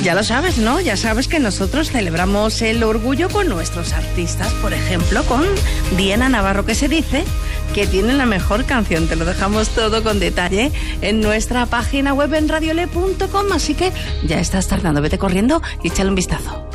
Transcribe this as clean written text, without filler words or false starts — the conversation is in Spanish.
Ya lo sabes, ¿no? Ya sabes que nosotros celebramos el orgullo con nuestros artistas. Por ejemplo, con Diana Navarro, que se dice que tiene la mejor canción. Te lo dejamos todo con detalle en nuestra página web en radiole.com. Así que ya estás tardando. Vete corriendo y échale un vistazo.